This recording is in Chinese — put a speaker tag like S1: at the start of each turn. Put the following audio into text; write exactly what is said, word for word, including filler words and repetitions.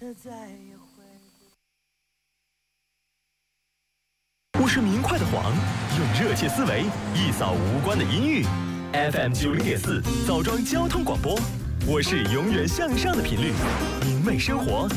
S1: 不是明快的谎，用热切思维一扫无关的阴郁。F M 九零点四枣庄交通广播，我是永远向上的频率，明媚生活，